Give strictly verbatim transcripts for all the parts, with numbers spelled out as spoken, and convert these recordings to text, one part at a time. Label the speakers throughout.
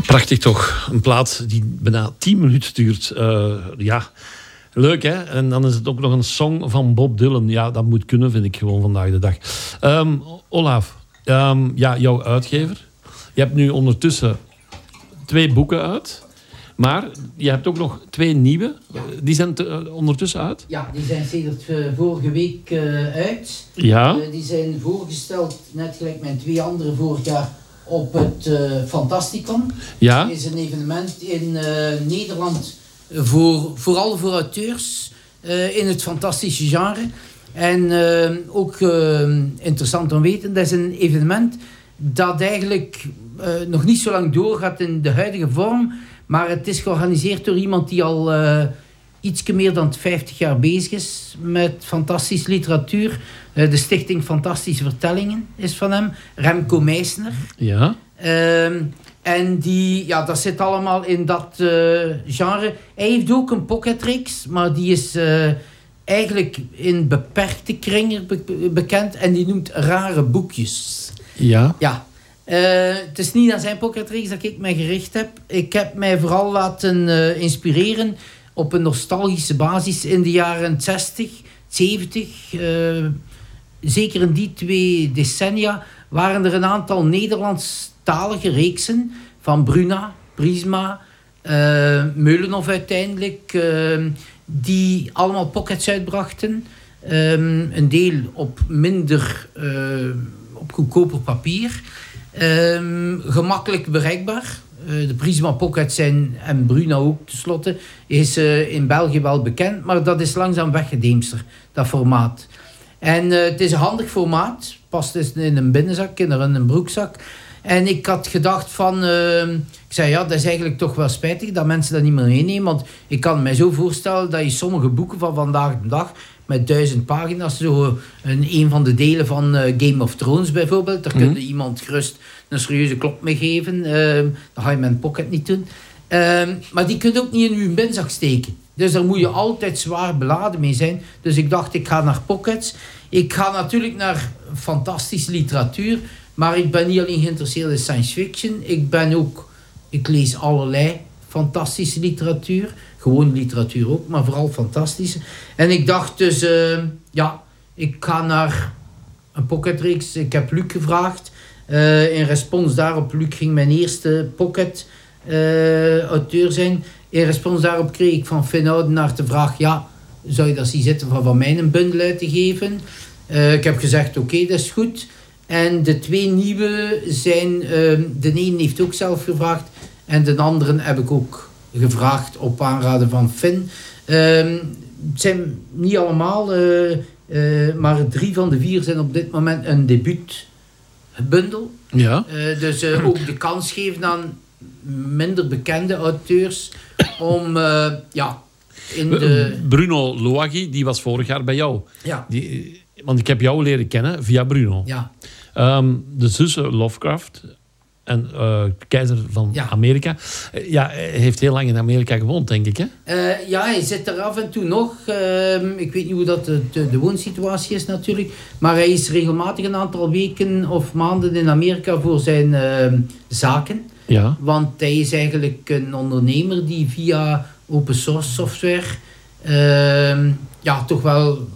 Speaker 1: Prachtig toch. Een plaat die bijna tien minuten duurt. Uh, ja, leuk hè. En dan is het ook nog een song van Bob Dylan. Ja, dat moet kunnen, vind ik gewoon vandaag de dag. Um, Olaf, um, ja, jouw uitgever. Je hebt nu ondertussen twee boeken uit. Maar je hebt ook nog twee nieuwe. Ja. Die zijn te, ondertussen uit?
Speaker 2: Ja, die zijn sinds uh, vorige week uh, uit.
Speaker 1: Ja.
Speaker 2: Uh, die zijn voorgesteld, net gelijk mijn twee andere vorig jaar, op het uh, Fantasticon.
Speaker 1: Ja.
Speaker 2: Dat is een evenement in uh, Nederland, voor, vooral voor auteurs uh, in het fantastische genre. En uh, ook uh, interessant om te weten, dat is een evenement dat eigenlijk uh, nog niet zo lang doorgaat in de huidige vorm, maar het is georganiseerd door iemand die al uh, iets meer dan vijftig jaar bezig is met fantastische literatuur. Uh, de Stichting Fantastische Vertellingen is van hem, Remco Meisner.
Speaker 1: Ja.
Speaker 2: Uh, en die, ja, dat zit allemaal in dat uh, genre. Hij heeft ook een pocketreeks, maar die is uh, eigenlijk in beperkte kringen be- bekend en die noemt Rare Boekjes.
Speaker 1: Ja.
Speaker 2: Ja. Uh, het is niet aan zijn pocketreeks dat ik mij gericht heb. Ik heb mij vooral laten uh, inspireren op een nostalgische basis in de jaren zestig, zeventig. Uh, zeker in die twee decennia waren er een aantal Nederlandstalige reeksen van Bruna, Prisma, uh, Meulenhof uiteindelijk, uh, die allemaal pockets uitbrachten. Um, een deel op minder, uh, op goedkoper papier. Um, gemakkelijk bereikbaar. Uh, de Prisma Pocket zijn, en Bruna ook tenslotte, is uh, in België wel bekend, maar dat is langzaam weggedemster, dat formaat. En uh, het is een handig formaat, past dus in een binnenzak, in een broekzak. En ik had gedacht van, uh, ik zei ja, dat is eigenlijk toch wel spijtig dat mensen dat niet meer meenemen, want ik kan me zo voorstellen dat je sommige boeken van vandaag de dag met duizend pagina's, zo een, een van de delen van uh, Game of Thrones bijvoorbeeld, daar mm-hmm. kun je iemand gerust een serieuze klop mee geven. Uh, dat ga je met een pocket niet doen. Uh, maar die kun je ook niet in je binnenzak steken. Dus daar moet je altijd zwaar beladen mee zijn. Dus ik dacht, ik ga naar pockets. Ik ga natuurlijk naar fantastische literatuur, maar ik ben niet alleen geïnteresseerd in science fiction. Ik ben ook, ik lees allerlei fantastische literatuur. Gewoon literatuur ook, maar vooral fantastische. En ik dacht dus, uh, ja, ik ga naar een pocketreeks. Ik heb Luc gevraagd. Uh, in respons daarop, Luc ging mijn eerste pocket uh, auteur zijn. In respons daarop kreeg ik van Finn Oudenaar de vraag, ja, zou je dat zien zitten van van mij een bundel uit te geven? Uh, ik heb gezegd, oké, okay, dat is goed. En de twee nieuwe zijn, uh, de ene heeft ook zelf gevraagd en de andere heb ik ook gevraagd op aanraden van Finn. Uh, het zijn niet allemaal, uh, uh, maar drie van de vier zijn op dit moment een debuutbundel.
Speaker 1: Ja.
Speaker 2: Uh, dus uh, ook de kans geven aan minder bekende auteurs om, uh, ja, in de...
Speaker 1: Bruno Loaghi, die was vorig jaar bij jou.
Speaker 2: Ja.
Speaker 1: Die, want ik heb jou leren kennen via Bruno.
Speaker 2: Ja.
Speaker 1: Um, de zussen Lovecraft en uh, keizer van ja. Amerika. Uh, ja, hij heeft heel lang in Amerika gewoond, denk ik, hè?
Speaker 2: Uh, ja, hij zit er af en toe nog. Uh, ik weet niet hoe dat de, de, de woonsituatie is natuurlijk. Maar hij is regelmatig een aantal weken of maanden in Amerika voor zijn uh, zaken.
Speaker 1: Ja.
Speaker 2: Want hij is eigenlijk een ondernemer die via open source software uh, ja, toch wel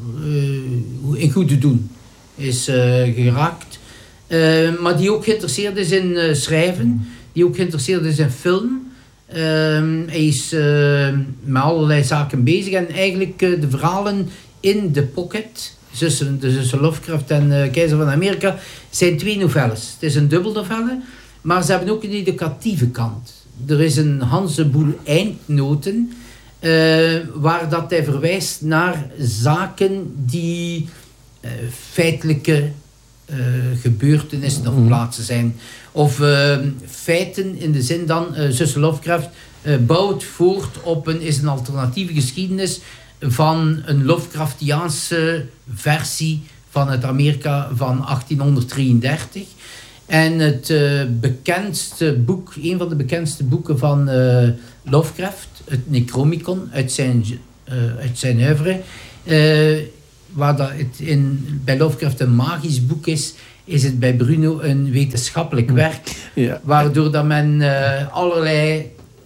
Speaker 2: uh, in goed te doen is uh, geraakt. Uh, maar die ook geïnteresseerd is in uh, schrijven. Die ook geïnteresseerd is in film. Uh, hij is uh, met allerlei zaken bezig. En eigenlijk uh, de verhalen in de pocket, zussen, de zussen Lovecraft en uh, Keizer van Amerika, zijn twee novelles. Het is een dubbelnovelle, maar ze hebben ook een educatieve kant. Er is een handjevol eindnoten uh, waar dat hij verwijst naar zaken die uh, feitelijke Uh, gebeurtenissen of plaatsen zijn. Of uh, feiten in de zin dan, uh, zussen Lovecraft uh, bouwt voort op een, is een alternatieve geschiedenis van een Lovecraftiaanse versie van het Amerika van achttienhonderddrieëndertig. En het uh, bekendste boek, een van de bekendste boeken van uh, Lovecraft, het Necromicon, uit zijn, uh, uit zijn oeuvre, uh, waar dat het in, bij Lovecraft een magisch boek is, is het bij Bruno een wetenschappelijk werk,
Speaker 1: Ja.
Speaker 2: waardoor dat men uh, allerlei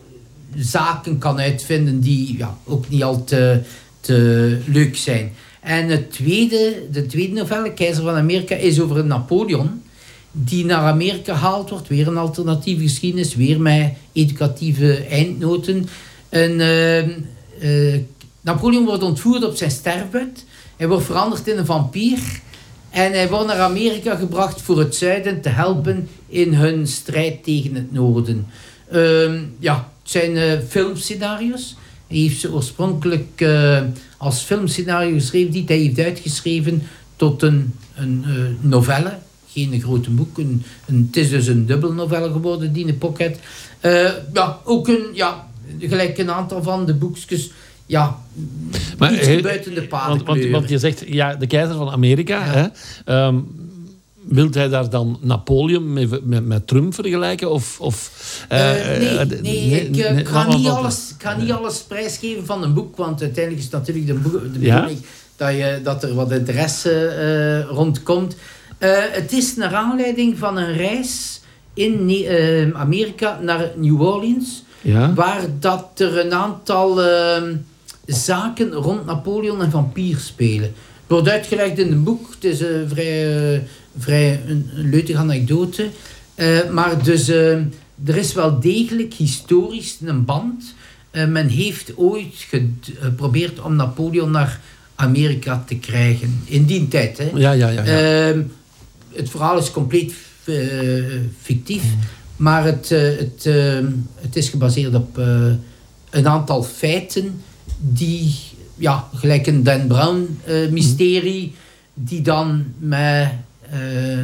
Speaker 2: zaken kan uitvinden die ja, ook niet al te, te leuk zijn. En het tweede, de tweede novelle, Keizer van Amerika, is over een Napoleon die naar Amerika gehaald wordt. Weer een alternatieve geschiedenis, weer met educatieve eindnoten. En, uh, uh, Napoleon wordt ontvoerd op zijn sterfbed. Hij wordt veranderd in een vampier. En hij wordt naar Amerika gebracht voor het zuiden te helpen in hun strijd tegen het noorden. Uh, ja, het zijn uh, filmscenario's. Hij heeft ze oorspronkelijk uh, als filmscenario geschreven, die hij heeft uitgeschreven tot een, een uh, novelle. Geen grote boek. Een, een, het is dus een dubbelnovelle geworden, die in Pocket. Uh, ja, ook een, ja, gelijk een aantal van de boekjes. Ja,
Speaker 1: maar,
Speaker 2: iets
Speaker 1: he,
Speaker 2: buiten de paden
Speaker 1: want, want, want je zegt, ja, de keizer van Amerika.
Speaker 2: Ja.
Speaker 1: Hè, um, wilt hij daar dan Napoleon met, met, met Trump vergelijken? Of, of, uh,
Speaker 2: uh, nee,
Speaker 1: uh,
Speaker 2: nee,
Speaker 1: nee,
Speaker 2: ik uh,
Speaker 1: nee,
Speaker 2: ga,
Speaker 1: nee,
Speaker 2: niet
Speaker 1: want,
Speaker 2: alles, ik ga niet alles prijsgeven van een boek, want uiteindelijk is het natuurlijk de, boek, de
Speaker 1: ja?
Speaker 2: bedoeling dat, je, dat er wat interesse uh, rondkomt. Uh, het is naar aanleiding van een reis in uh, Amerika naar New Orleans,
Speaker 1: ja?
Speaker 2: waar dat er een aantal uh, zaken rond Napoleon en vampier spelen. Het wordt uitgelegd in een boek, het is een vrij, uh, vrij een, een leutige anekdote. Uh, maar dus, uh, er is wel degelijk historisch een band. Uh, men heeft ooit geprobeerd om Napoleon naar Amerika te krijgen. In die tijd. Hè.
Speaker 1: Ja, ja, ja. ja.
Speaker 2: Uh, het verhaal is compleet uh, fictief. Mm. Maar het, uh, het, uh, het is gebaseerd op uh, een aantal feiten die, ja, gelijk een Dan Brown uh, mysterie, mm. die dan met uh,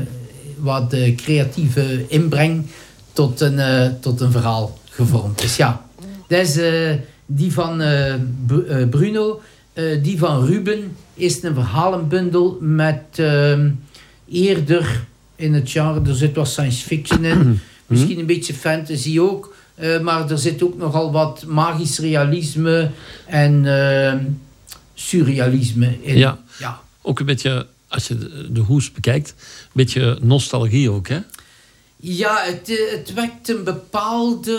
Speaker 2: wat uh, creatieve inbreng tot een, uh, tot een verhaal gevormd is. Ja, dat is uh, die van uh, Bruno. Uh, die van Ruben is een verhalenbundel met uh, eerder in het genre, er zit wat science fiction in, misschien een beetje fantasy ook, uh, maar er zit ook nogal wat magisch realisme en uh, surrealisme in.
Speaker 1: Ja.
Speaker 2: Ja,
Speaker 1: ook een beetje, als je de, de hoes bekijkt, een beetje nostalgie ook, hè?
Speaker 2: Ja, het, het wekt een bepaalde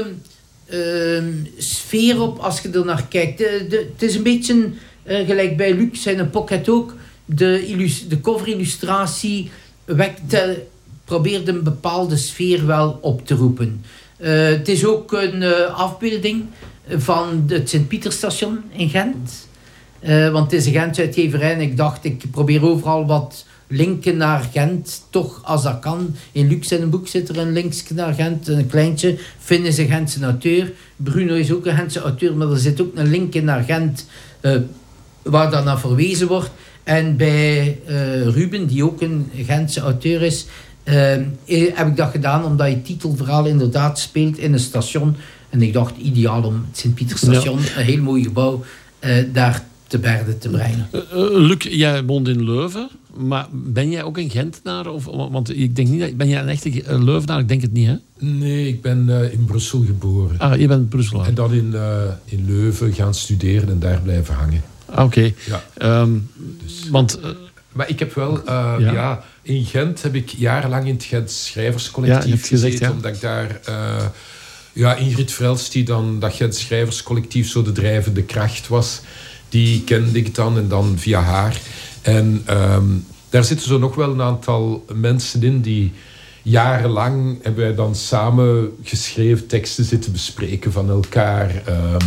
Speaker 2: uh, sfeer op als je er naar kijkt. De, de, het is een beetje uh, gelijk bij Luc zijn een Pocket ook. De, illus, de coverillustratie wekt, uh, probeert een bepaalde sfeer wel op te roepen. Uh, het is ook een uh, afbeelding van het Sint-Pieterstation in Gent. Uh, want het is een Gentse uitgeverij en ik dacht, ik probeer overal wat linken naar Gent, toch als dat kan. In Luc zijn een boek zit er een linkje naar Gent, een kleintje. Finn is een Gentse auteur. Bruno is ook een Gentse auteur, maar er zit ook een linkje naar Gent, uh, waar dat naar verwezen wordt. En bij uh, Ruben, die ook een Gentse auteur is, uh, heb ik dat gedaan omdat je titelverhaal inderdaad speelt in een station. En ik dacht, ideaal om het Sint-Pieterstation, ja. Een heel mooi gebouw, uh, daar te berde te brengen.
Speaker 1: Uh, uh, Luc, jij woont in Leuven, maar ben jij ook een Gentenaar? Of, want ik denk niet dat, ben jij een echte Leuvenaar? Ik denk het niet, hè?
Speaker 3: Nee, ik ben uh, in Brussel geboren.
Speaker 1: Ah, je bent Brusselaar.
Speaker 3: En dan in, uh, in Leuven gaan studeren en daar blijven hangen.
Speaker 1: Ah, oké. Okay.
Speaker 3: Ja.
Speaker 1: Um, dus. Want... Uh,
Speaker 3: maar ik heb wel... Uh, ja. ja, in Gent heb ik jarenlang in het Gent Schrijverscollectief
Speaker 1: ja,
Speaker 3: gezeten.
Speaker 1: Ja.
Speaker 3: Omdat ik daar... Uh, ja, Ingrid Vrels, die dan dat Gent Schrijverscollectief zo de drijvende kracht was, die kende ik dan en dan via haar. En um, daar zitten zo nog wel een aantal mensen in die jarenlang hebben wij dan samen geschreven teksten zitten bespreken van elkaar. Um,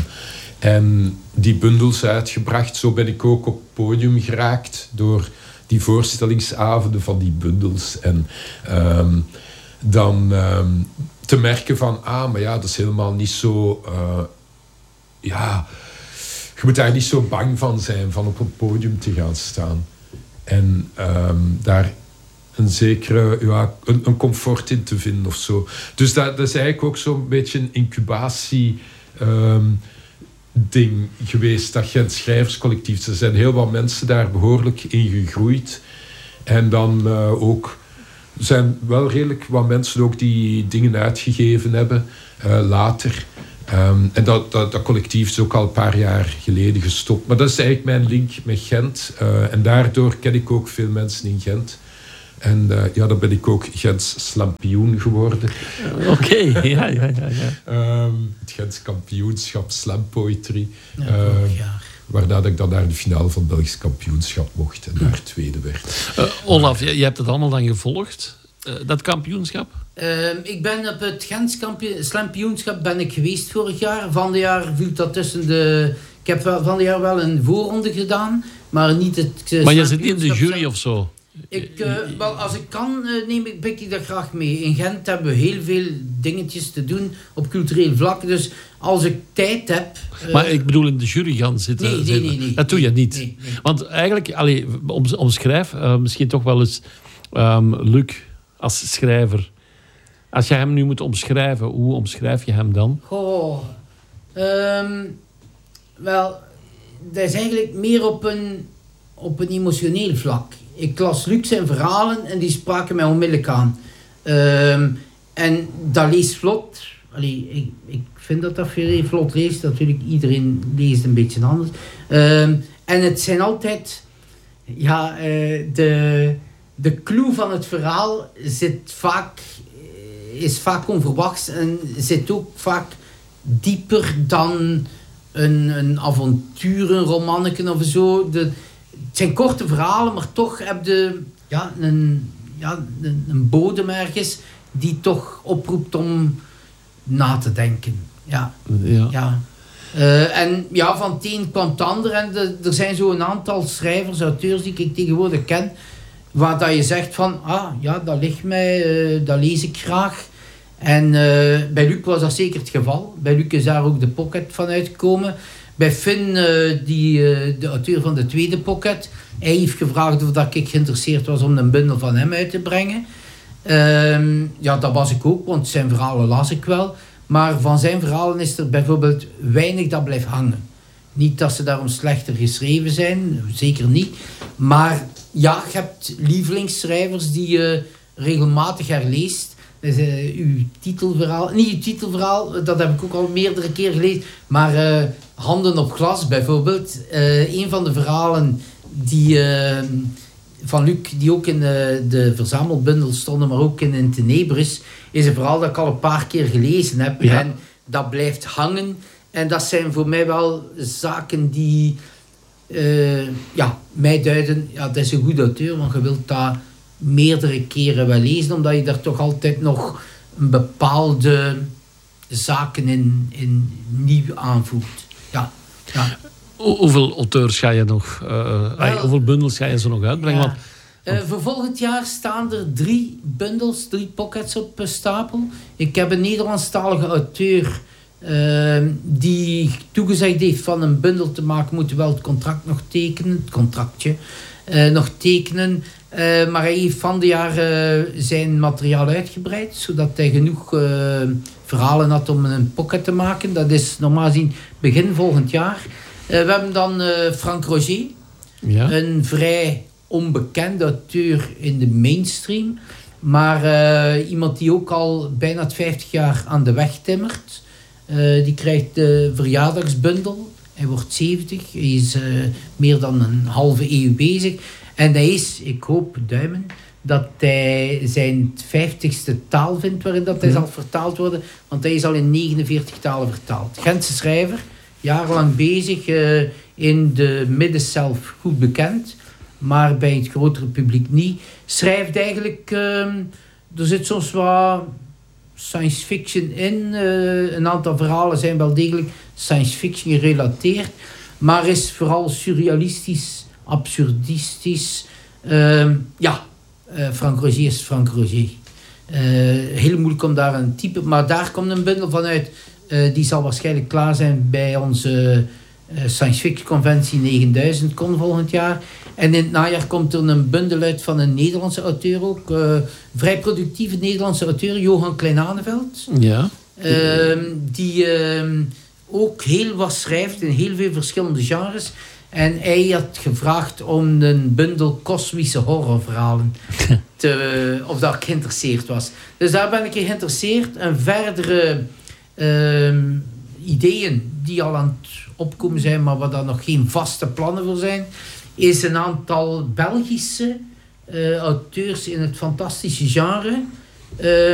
Speaker 3: en die bundels uitgebracht. Zo ben ik ook op het podium geraakt door die voorstellingsavonden van die bundels. En um, dan um, te merken van, ah, maar ja, dat is helemaal niet zo... Uh, ja... Je moet daar niet zo bang van zijn, van op een podium te gaan staan. En um, daar een zekere ja, een, een comfort in te vinden of zo. Dus dat, dat is eigenlijk ook zo'n beetje een incubatie um, ding geweest, dat Gent Schrijverscollectief. Er zijn heel wat mensen daar behoorlijk in gegroeid. En dan uh, ook... Er zijn wel redelijk wat mensen ook die dingen uitgegeven hebben uh, later... Um, en dat, dat, dat collectief is ook al een paar jaar geleden gestopt. Maar dat is eigenlijk mijn link met Gent. Uh, en daardoor ken ik ook veel mensen in Gent. En uh, ja, dan ben ik ook Gens slampioen geworden.
Speaker 1: Oké, okay, ja, ja, ja. ja.
Speaker 3: Um, het Gens kampioenschap slampoetry.
Speaker 2: Ja,
Speaker 3: uh,
Speaker 2: ja.
Speaker 3: Waarna ik dan naar de finale van het Belgisch kampioenschap mocht en daar tweede werd.
Speaker 1: Uh, Olaf, je, je hebt het allemaal dan gevolgd, uh, dat kampioenschap?
Speaker 2: Uh, ik ben op het Gens slampioenschap ben ik geweest vorig jaar. Van de jaar viel dat tussen de... Ik heb wel, van de jaar wel een voorronde gedaan, maar niet het... Uh,
Speaker 1: maar je zit niet in de jury of zo?
Speaker 2: Ik, uh, wel, als ik kan, uh, neem ik, pik ik dat graag mee. In Gent hebben we heel veel dingetjes te doen op cultureel vlak. Dus als ik tijd heb... Uh,
Speaker 1: maar ik bedoel in de jury gaan zitten.
Speaker 2: Nee, nee, nee. nee
Speaker 1: dat doe je niet.
Speaker 2: Nee, nee.
Speaker 1: Want eigenlijk, allee, om, omschrijf uh, misschien toch wel eens um, Luc als schrijver. Als je hem nu moet omschrijven, hoe omschrijf je hem dan?
Speaker 2: Oh, um, wel, dat is eigenlijk meer op een, op een emotioneel vlak. Ik las Luc zijn verhalen en die spraken mij onmiddellijk aan. Um, en dat leest vlot. Allee, ik, ik vind dat dat veel vlot leest. Natuurlijk, iedereen leest een beetje anders. Um, en het zijn altijd... Ja, uh, de, de clue van het verhaal zit vaak, is vaak onverwachts en zit ook vaak dieper dan een, een avontuur, een romanneke of zo. De, het zijn korte verhalen, maar toch heb je ja, een, ja, een, een bodem ergens die toch oproept om na te denken. Ja.
Speaker 1: Ja.
Speaker 2: ja. Uh, en ja, van het een kwam het ander. En de, er zijn zo een aantal schrijvers, auteurs die ik tegenwoordig ken, waar dat je zegt van, ah ja, dat ligt mij, uh, dat lees ik graag. En uh, bij Luc was dat zeker het geval. Bij Luc is daar ook de pocket van uitgekomen. Bij Finn, uh, die, uh, de auteur van de tweede pocket, hij heeft gevraagd of dat ik geïnteresseerd was om een bundel van hem uit te brengen. Uh, ja, dat was ik ook, want zijn verhalen las ik wel. Maar van zijn verhalen is er bijvoorbeeld weinig dat blijft hangen. Niet dat ze daarom slechter geschreven zijn, zeker niet. Maar ja, je hebt lievelingsschrijvers die je regelmatig herleest. Dus, uh, uw titelverhaal, niet uw titelverhaal, dat heb ik ook al meerdere keer gelezen. Maar uh, Handen op glas bijvoorbeeld. Uh, een van de verhalen die, uh, van Luc, die ook in uh, de verzamelbundel stonden, maar ook in, in Tenebris, is een verhaal dat ik al een paar keer gelezen heb.
Speaker 1: Ja.
Speaker 2: En dat blijft hangen. En dat zijn voor mij wel zaken die uh, ja, mij duiden, ja, dat is een goed auteur, want je wilt dat meerdere keren wel lezen, omdat je daar toch altijd nog een bepaalde zaken in, in nieuw aanvoegt. Ja, ja.
Speaker 1: Hoe, hoeveel auteurs ga je nog, uh,
Speaker 2: Wel,
Speaker 1: ay, hoeveel bundels ga je zo nog uitbrengen?
Speaker 2: Ja.
Speaker 1: Want,
Speaker 2: Uh, voor volgend jaar staan er drie bundels, drie pockets op uh, stapel. Ik heb een Nederlandstalige auteur uh, die toegezegd heeft van een bundel te maken, moet wel het contract nog tekenen, het contractje uh, nog tekenen. Uh, maar hij heeft van de jaar uh, zijn materiaal uitgebreid, zodat hij genoeg uh, verhalen had om een pocket te maken. Dat is normaal gezien begin volgend jaar. Uh, we hebben dan uh, Frank Roger,
Speaker 1: ja.
Speaker 2: een vrij onbekende auteur in de mainstream, maar uh, iemand die ook al bijna vijftig jaar aan de weg timmert. Uh, die krijgt de verjaardagsbundel. Hij wordt zeventig, hij is uh, meer dan een halve eeuw bezig. En hij is, ik hoop, duimen, dat hij zijn vijftigste taal vindt waarin dat hij
Speaker 1: ja.
Speaker 2: zal vertaald worden, want hij is al in negenenveertig talen vertaald. Gentse schrijver, jarenlang bezig, uh, in de middenzelf goed bekend, maar bij het grotere publiek niet. Schrijft eigenlijk, uh, er zit soms wat science fiction in. Uh, een aantal verhalen zijn wel degelijk science fiction gerelateerd, maar is vooral surrealistisch, absurdistisch. Uh, ja, uh, Frank Roger is Frank Roger. Uh, heel moeilijk om daar een type, maar daar komt een bundel van uit. Uh, die zal waarschijnlijk klaar zijn bij onze uh, science fiction conventie negenduizend kon volgend jaar. En in het najaar komt er een bundel uit van een Nederlandse auteur ook. Uh, vrij productieve Nederlandse auteur, Johan Kleinaneveld.
Speaker 1: Ja.
Speaker 2: Uh, die uh, ook heel wat schrijft in heel veel verschillende genres. En hij had gevraagd om een bundel kosmische horrorverhalen te, of dat ik geïnteresseerd was. Dus daar ben ik geïnteresseerd. En verdere uh, ideeën die al aan het opkomen zijn, maar waar daar nog geen vaste plannen voor zijn, is een aantal Belgische uh, auteurs in het fantastische genre. Uh,